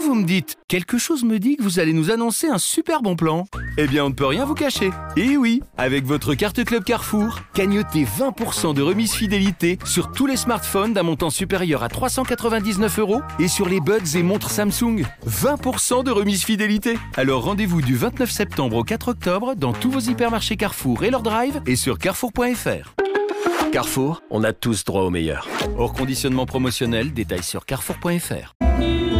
vous me dites, quelque chose me dit que vous allez nous annoncer un super bon plan. Eh bien, on ne peut rien vous cacher. Et oui, avec votre carte Club Carrefour, gagnotez 20% de remise fidélité sur tous les smartphones d'un montant supérieur à 399 € et sur les buds et montres Samsung. 20% de remise fidélité. Alors rendez-vous du 29 septembre au 4 octobre dans tous vos hypermarchés Carrefour et leur drive et sur carrefour.fr. Carrefour, on a tous droit au meilleur. Hors conditionnement promotionnel, détails sur carrefour.fr.